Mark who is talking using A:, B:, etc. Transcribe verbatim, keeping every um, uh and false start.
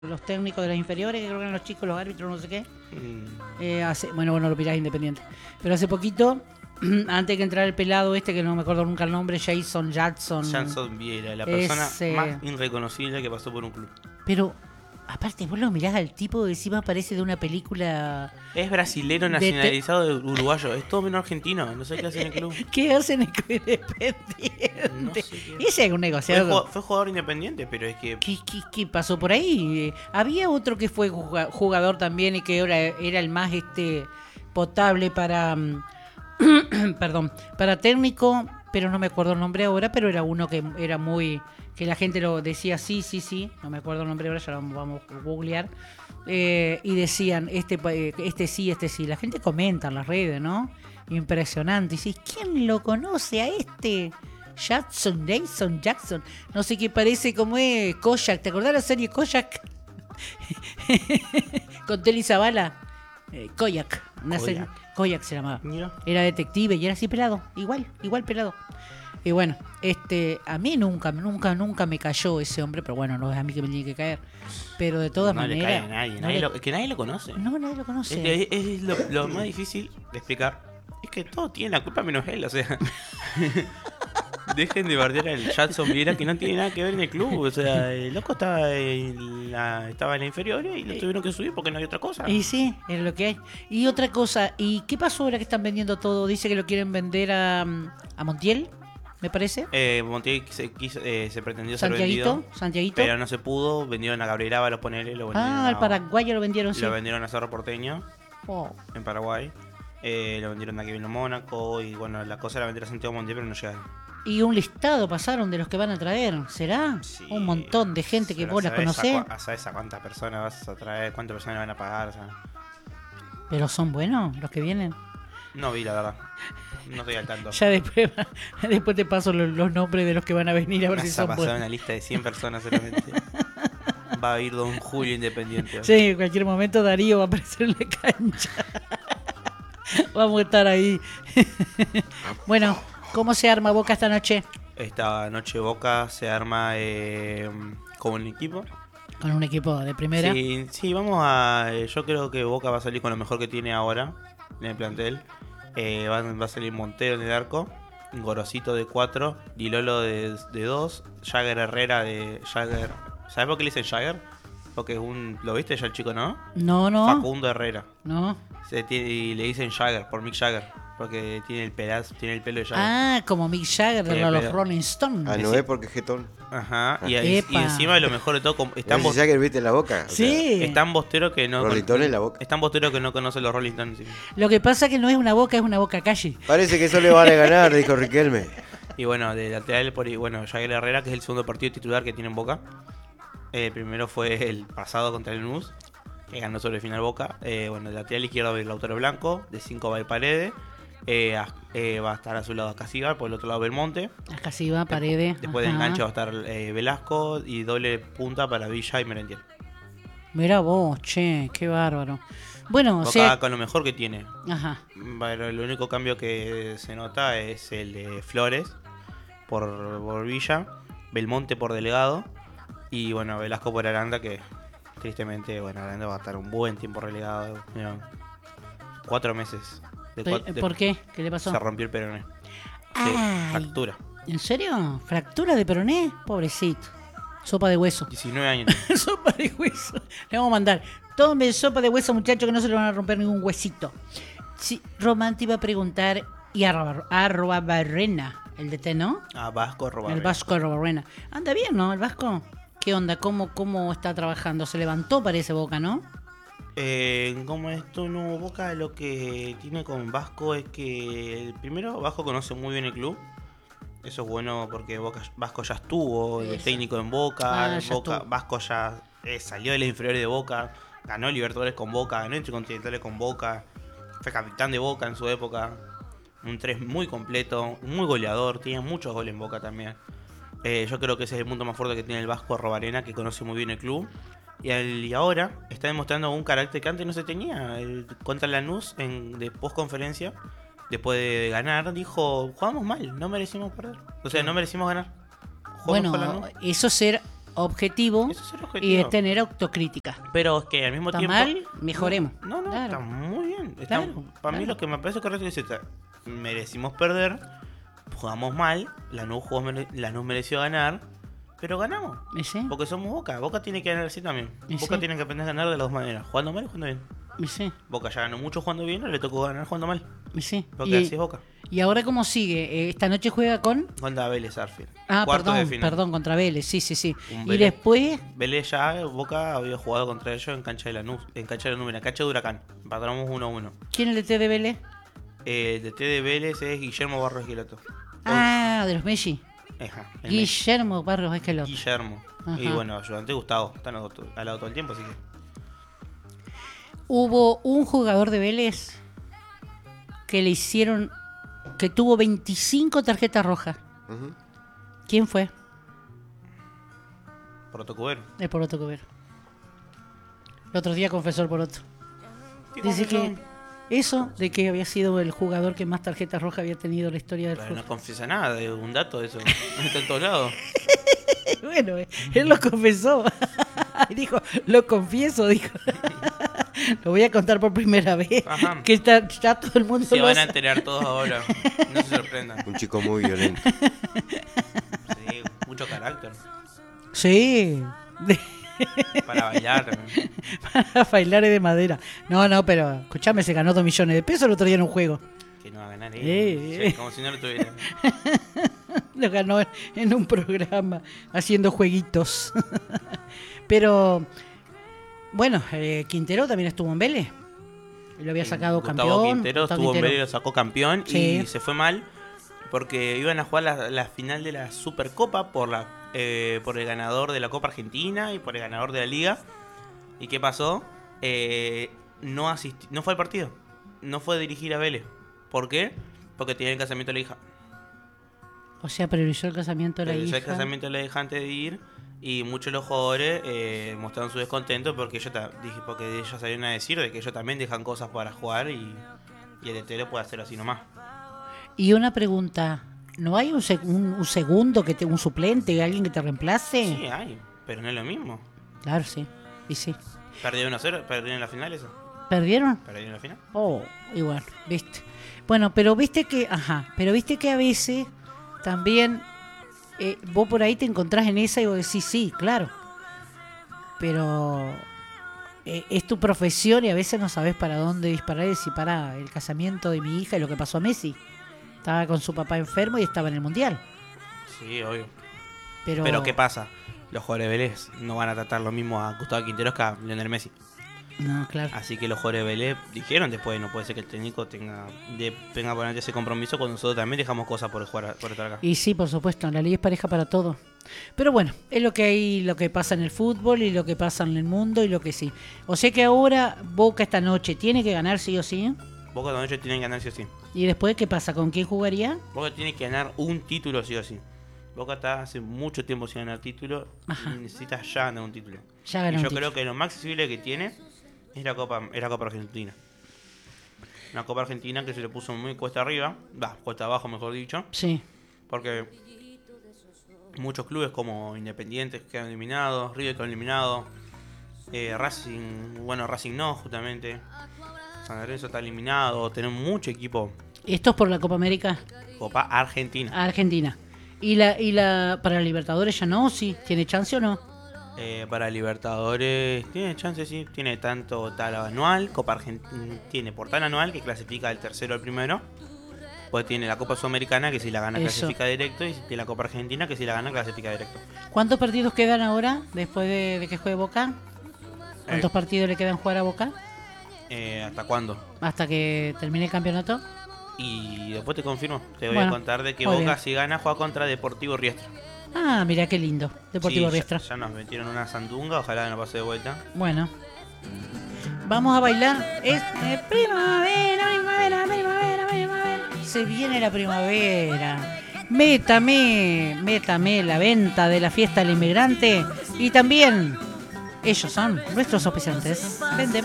A: los técnicos de las inferiores, que creo que eran los chicos, los árbitros, no sé qué.
B: Mm.
A: Eh, hace, bueno, bueno, lo pirás Independiente. Pero hace poquito, antes que entrar el pelado este, que no me acuerdo nunca el nombre, Jason Jackson.
B: Jason Vieira, la persona
A: Ese...
B: más irreconocible que pasó por un club.
A: Pero, aparte, vos lo mirás al tipo y encima parece de una película...
B: Es brasilero nacionalizado de, te... de uruguayo, es todo menos argentino, no sé qué hace en el club.
A: ¿Qué hacen en Independiente?
B: No sé qué...
A: Ese es un negociador.
B: Fue, fue jugador independiente, pero es que...
A: ¿Qué, qué, qué pasó por ahí? Había otro que fue jugador también y que era, era el más este potable para... perdón, para técnico, pero no me acuerdo el nombre ahora, pero era uno que era muy... que la gente lo decía sí, sí, sí, no me acuerdo el nombre ahora, ya lo vamos a googlear, eh, y decían, este este sí, este sí, la gente comenta en las redes, ¿no? Impresionante, y dices, ¿quién lo conoce a este? Jackson, Jason, Jackson, no sé qué parece como es Kojak, ¿te acordás de la serie Kojak? Con Telly Zavala, eh, Koyak, una
B: Koyak.
A: serie, Koyak se llamaba,
B: Mira.
A: Era detective y era así pelado, igual, igual pelado. Y bueno, este, a mí nunca, nunca, nunca me cayó ese hombre, pero bueno, no es a mí que me tiene que caer. Pero de todas
B: no
A: maneras...
B: le cae a nadie,
A: no
B: nadie
A: le...
B: lo, que nadie lo conoce.
A: No, nadie lo conoce.
B: Es, es, es lo, lo más difícil de explicar. Es que todos tienen la culpa menos él, o sea... Dejen de bardear al Jackson Vieira, que no tiene nada que ver en el club. O sea, el loco estaba en la, estaba en la inferior y lo tuvieron que subir porque no hay otra cosa.
A: Y sí, es lo que hay. Y otra cosa, ¿y qué pasó ahora que están vendiendo todo? Dice que lo quieren vender a, a Montiel, me parece.
B: Eh, Montiel se, quiso, eh, se pretendió ser vendido,
A: Santiaguito.
B: pero no se pudo. Vendieron a Gabriel Ábalos, ponele, lo vendieron
A: Ah, al
B: a,
A: paraguayo lo vendieron, sí.
B: Lo vendieron a Cerro Porteño,
A: Oh.
B: en Paraguay. Eh, lo vendieron a Kevin Mónaco. Y bueno, la cosa era vender a Santiago Montiel, pero no llegaron.
A: Y un listado pasaron de los que van a traer, ¿será?
B: Sí,
A: un montón de gente que vos las conocés.
B: A, ¿Sabes a cuántas personas vas a traer? ¿Cuántas personas van a pagar? O sea,
A: pero son buenos los que vienen.
B: no vi, la verdad. No estoy al tanto.
A: Ya después, después te paso los, los nombres de los que van a venir a ver
B: Vas
A: si
B: a
A: son
B: pasar
A: buenos.
B: una lista de cien personas solamente. Va a ir Don Julio Independiente. ¿No?
A: Sí, en cualquier momento Darío va a aparecer en la cancha. Vamos a estar ahí. Bueno, ¿cómo se arma Boca esta noche?
B: Esta noche Boca se arma eh, con un equipo.
A: Con un equipo de primera.
B: Sí, sí, vamos a... Yo creo que Boca va a salir con lo mejor que tiene ahora en el plantel. Eh, va, va a salir Montero en el arco, Gorosito de cuatro, Dilolo de dos, Jagger Herrera de... Jagger, ¿sabes por qué le dicen Jagger? Porque es un... ¿Lo viste ya el chico, no?
A: No, no.
B: Facundo Herrera.
A: No.
B: Se tiene, y le dicen Jagger, por Mick Jagger. Porque tiene el pelazo, tiene el pelo de Jagger.
A: Ah, como Mick Jagger de
B: Tiene
A: los
B: pelo.
A: Rolling Stones.
C: Ah, no es porque es jetón.
B: Ajá. Y,
A: Epa.
B: y encima lo mejor de todo, como- es tan,
C: ¿No
B: bos-
C: es Jagger, viste en la boca? O
A: Sí.
B: es tan bostero que no...
C: Rolling Stone en la boca.
B: Es tan bostero que no conoce los Rolling Stones. Sí.
A: Lo que pasa que no es una boca, es una boca calle.
C: sea, parece que eso le van a ganar, dijo Riquelme.
B: Y bueno, de lateral, por, bueno, Jagger Herrera, que es el segundo partido titular que tiene en Boca. Eh, el primero fue el pasado contra el Lanús, que ganó sobre el final Boca. Eh, bueno, de lateral izquierdo va a ir Lautaro Blanco, de cinco va a ir Paredes. Eh, a- eh, va a estar a su lado Casigar, por el otro lado Belmonte.
A: Acá sí va, Paredes.
B: Después de
A: Ajá.
B: enganche va a estar eh, Velasco y doble punta para Villa y Merentiel.
A: Mirá vos, che, qué bárbaro. Bueno, o
B: Boca
A: sea...
B: con lo mejor que tiene.
A: Ajá.
B: Bueno, el único cambio que se nota es el de Flores por, por Villa, Belmonte por Delegado y bueno, Velasco por Aranda, que tristemente, bueno, Aranda va a estar un buen tiempo relegado. Mira, cuatro meses. De
A: Pe-
B: cua- de-
A: ¿Por qué? ¿Qué le pasó?
B: Se rompió el peroné. De
A: Ay.
B: fractura.
A: ¿En serio? ¿Fractura de peroné? Pobrecito. Sopa de hueso.
B: diecinueve años.
A: Sopa de hueso. Le vamos a mandar. Tomen sopa de hueso, muchachos, que no se le van a romper ningún huesito. Sí, Román te iba a preguntar. Y arroba, arroba Barrena, el de T, ¿no?
B: Ah, Vasco robar.
A: El Vasco arroba Barrena. Anda bien, ¿no? El Vasco. ¿Qué onda? ¿Cómo, cómo está trabajando? Se levantó, parece Boca, ¿no?
B: Eh, como esto no, Boca lo que tiene con Vasco es que el primero Vasco conoce muy bien el club. Eso es bueno porque Boca, Vasco ya estuvo de
A: Eso.
B: técnico en Boca,
A: Ah, ya
B: Boca
A: estuvo.
B: Vasco ya eh, salió de la inferior de Boca, ganó Libertadores con Boca, ganó Intercontinentales con Boca, fue capitán de Boca en su época, un tres muy completo, muy goleador, tenía muchos goles en Boca también. Eh, yo creo que ese es el punto más fuerte que tiene el Vasco Arrobarena, que conoce muy bien el club. Y, al- y ahora está demostrando un carácter que antes no se tenía. El, contra Lanús, en, de post-conferencia, después de ganar, dijo, jugamos mal, no merecimos perder. O sea, no merecimos ganar. Jugamos con
A: Bueno,
B: Lanús.
A: eso ser objetivo,
B: Eso es el
A: y
B: objetivo.
A: es tener autocrítica.
B: Pero es que al mismo
A: ¿Está
B: tiempo.
A: mal? Mejoremos.
B: No, no,
A: Claro.
B: está muy bien. Está-
A: Claro,
B: para mí
A: claro.
B: lo que me parece correcto es que merecimos perder, jugamos mal, Lanús, jugó mere- Lanús mereció ganar, pero ganamos.
A: ¿Y sí?
B: Porque somos Boca. Boca tiene que ganar así también.
A: Y
B: Boca
A: sí.
B: tiene que aprender a ganar de las dos maneras, jugando mal y jugando bien.
A: ¿Y sí?
B: Boca ya ganó mucho jugando bien, ahora le tocó ganar jugando mal.
A: ¿Y sí?
B: Porque
A: Y,
B: así es Boca.
A: ¿y ahora cómo sigue? Eh, Esta noche juega con...
B: Contra Vélez Arfield.
A: Ah,
B: Cuartos de
A: perdón,
B: final.
A: perdón, contra Vélez, sí, sí, sí.
B: Un
A: Y
B: Vélez.
A: después,
B: Vélez ya, Boca había jugado contra ellos en cancha de Lanús, en cancha de Lanús, en la cancha de Huracán. Empatamos uno a uno.
A: ¿quién es el D T de Vélez?
B: Eh, el D T de Vélez es Guillermo Barros Esqueloto.
A: Ah, de los Messi.
B: Ajá, el Messi.
A: Guillermo Barros Esqueloto.
B: Guillermo. Y
A: Ajá.
B: bueno, ayudante Gustavo. Están al lado- al lado todo el tiempo, así que.
A: Hubo un jugador de Vélez que le hicieron, que tuvo veinticinco tarjetas rojas.
C: Ujú.
A: ¿Quién fue?
B: Protocubero.
A: El Poroto Cubero. El otro día confesó el Poroto. Dice que eso de que había sido el jugador que más tarjetas rojas había tenido en la historia del
B: Pero
A: fútbol.
B: no confiesa nada, es un dato de eso. Está en todos lados.
A: Bueno, eh, él lo confesó. Y dijo, lo confieso, dijo. Lo voy a contar por primera vez.
B: Ajá.
A: Que está, ya todo el mundo
B: Se
A: lo
B: van a
A: sabe.
B: enterar todos ahora. No se sorprendan.
C: Un chico muy violento.
B: Sí, mucho carácter.
A: Sí. De-
B: Para bailar también.
A: para bailar de madera. No, no, pero escuchame, se ganó dos millones de pesos el otro día en un juego.
B: Que no va a ganar él.
A: Eh,
B: Sí,
A: eh.
B: como si no lo tuviera.
A: Lo ganó en un programa haciendo jueguitos. Pero, bueno, eh, Quintero también estuvo en Vélez. Y lo había sacado
B: Gustavo
A: campeón.
B: Quintero
A: Gustavo
B: estuvo en
A: Quintero.
B: Vélez, lo sacó campeón
A: Sí.
B: y se fue mal porque iban a jugar la, la final de la Supercopa por la eh, por el ganador de la Copa Argentina y por el ganador de la Liga. ¿Y qué pasó? Eh, no asisti- no fue al partido. No fue a dirigir a Vélez. ¿Por qué? Porque tenía el casamiento de la hija.
A: O sea, priorizó el casamiento de la
B: Priorizó
A: hija.
B: el casamiento de la hija antes de ir. Y muchos de los jugadores eh, mostraron su descontento porque ellos, ta- dije, porque ellos salieron a decir de que ellos también dejan cosas para jugar y, y el D T lo puede hacer así nomás.
A: Y una pregunta, ¿no hay un, seg- un- un segundo, que te, un suplente, alguien que te reemplace?
B: Sí, hay, pero no es lo mismo.
A: Claro, sí. Y sí.
B: Perdió uno a cero, perdieron en la final eso.
A: ¿Perdieron?
B: Perdieron en la final.
A: Oh, igual, viste. Bueno, pero viste que, ajá, pero viste que a veces también eh, vos por ahí te encontrás en esa y vos decís, sí, claro. Pero eh, es tu profesión y a veces no sabes para dónde disparar y decir, para el casamiento de mi hija y lo que pasó a Messi. Estaba con su papá enfermo y estaba en el mundial.
B: Sí, obvio.
A: Pero,
B: Pero ¿qué pasa? Los jugadores de Vélez no van a tratar lo mismo a Gustavo Quinteros que a Lionel Messi.
A: No, claro.
B: Así que los jugadores de Vélez dijeron después, no puede ser que el técnico tenga de, venga a poner ese compromiso cuando nosotros también dejamos cosas por jugar por estar acá.
A: Y sí, por supuesto, la ley es pareja para todo. Pero bueno, es lo que hay, lo que pasa en el fútbol y lo que pasa en el mundo y lo que sí. O sea que ahora Boca esta noche tiene que ganar sí o sí.
B: Boca de ellos tienen que ganar sí o sí.
A: Y después, ¿qué pasa? ¿Con quién jugaría?
B: Boca tiene que ganar un título sí o sí. Boca está hace mucho tiempo sin ganar título
A: Ajá.
B: y necesita ya ganar un título.
A: Ya ganó
B: y
A: un
B: yo
A: título.
B: creo que lo más accesible que tiene es la Copa, es la Copa Argentina. Una Copa Argentina que se le puso muy cuesta arriba, va, cuesta abajo mejor dicho,
A: Sí,
B: porque muchos clubes como Independientes quedan eliminados, River quedó eliminado, eh, Racing, bueno Racing no justamente, San Lorenzo está eliminado, tenemos mucho equipo.
A: esto es por la Copa América
B: Copa Argentina.
A: Argentina. ¿Y la y la para Libertadores ya no? ¿Sí? ¿Tiene chance o no?
B: Eh, para Libertadores tiene chance, sí, tiene tanto tal anual, Copa Argentina tiene portal anual que clasifica del tercero al primero. Pues tiene la Copa Sudamericana que si la gana
A: Eso.
B: clasifica directo y tiene la Copa Argentina que si la gana clasifica directo.
A: ¿Cuántos partidos quedan ahora después de, de que juegue Boca? ¿Cuántos
B: Eh.
A: partidos le quedan jugar a Boca?
B: Eh, ¿Hasta cuándo?
A: Hasta que termine el campeonato.
B: Y después te confirmo, te voy
A: Bueno,
B: a contar de que
A: muy
B: Boca
A: bien.
B: si gana juega contra Deportivo Riestra.
A: Ah, mira qué lindo. Deportivo
B: Sí,
A: Riestra.
B: ya, ya nos metieron una sandunga, ojalá no pase de vuelta.
A: Bueno. Vamos a bailar. Es eh, primavera, primavera, primavera, primavera. Se viene la primavera. Métame, métame la venta de la fiesta del inmigrante. Y también, ellos son nuestros auspiciantes. Vende